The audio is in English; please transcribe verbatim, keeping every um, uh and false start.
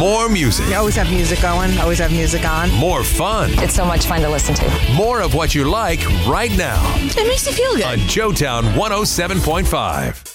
More music. You always have music going, always have music on. More fun. It's so much fun to listen to. More of what you like right now. It makes you feel good. On Joetown one oh seven point five.